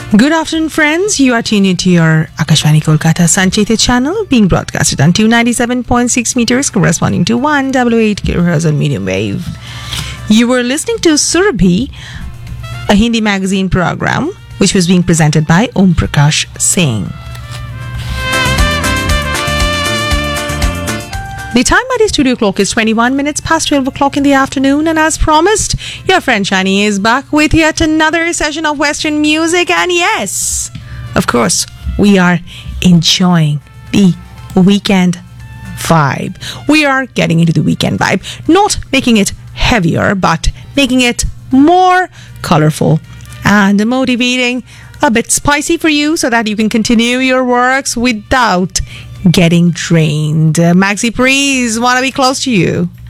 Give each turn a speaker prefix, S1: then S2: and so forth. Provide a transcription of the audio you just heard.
S1: Good afternoon, friends. You are tuned into your Akashvani Kolkata Sancheta channel, being broadcasted on 297.6 meters, corresponding to 188 kilohertz on medium wave. You were listening to Surabhi, a Hindi magazine program, which was being presented by Om Prakash Singh. The time at the studio clock is 21 minutes past 12 o'clock in the afternoon, and as promised, your friend Shani is back with yet another session of Western music. And yes, of course, we are enjoying the weekend vibe. We are getting into the weekend vibe, not making it heavier, but making it more colorful and motivating, a bit spicy for you so that you can continue your works without getting drained. Maxi Breeze, wanna be close to you.